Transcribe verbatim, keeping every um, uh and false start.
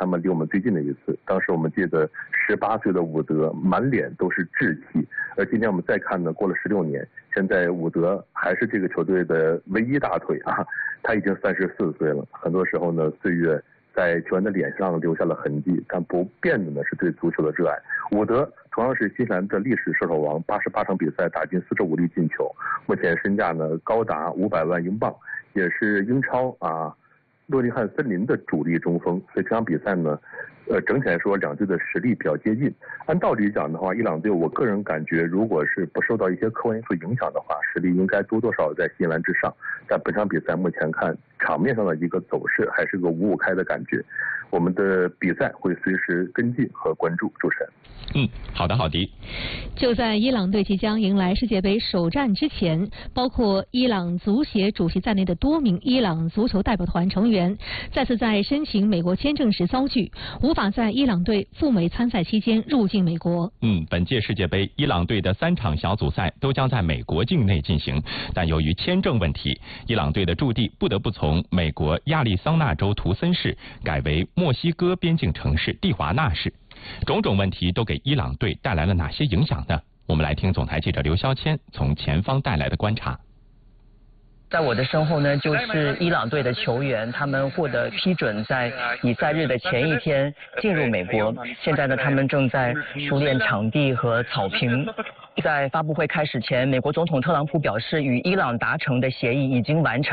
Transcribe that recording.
他们离我们最近的一次。当时我们记得十八岁的伍德满脸都是稚气，而今天我们再看呢，过了十六年，现在伍德还是这个球队的唯一大腿啊，他已经三十四岁了。很多时候呢，岁月在球员的脸上留下了痕迹，但不变的呢是对足球的热爱。伍德同样是新西兰的历史射手王，八十八场比赛打进四十五粒进球，目前身价呢高达五百万英镑，也是英超啊诺丁汉森林的主力中锋。所以这场比赛呢，呃，整体来说两队的实力比较接近。按道理讲的话，伊朗队我个人感觉，如果是不受到一些客观因素影响的话，实力应该多多少少在新西兰之上。但本场比赛目前看场面上的一个走势，还是个五五开的感觉。我们的比赛会随时跟进和关注。主持人， 嗯，好的，好的。 就在伊朗队即将迎来世界杯首战之前，包括伊朗足协主席在内的多名伊朗足球代表团成员再次在申请美国签证时遭拒，无法在伊朗队赴美参赛期间入境美国。 嗯，本届世界杯伊朗队的三场小组赛都将在美国境内进行，但由于签证问题，伊朗队的驻地不得不从美国亚利桑那州图森市改为墨西哥边境城市蒂华纳市。种种问题都给伊朗队带来了哪些影响呢？我们来听总台记者刘肖谦从前方带来的观察。 在我的身后呢，就是伊朗队的球员，他们获得批准在比赛日的前一天进入美国。现在呢，他们正在熟练场地和草坪。在发布会开始前，美国总统特朗普表示，与伊朗达成的协议已经完成。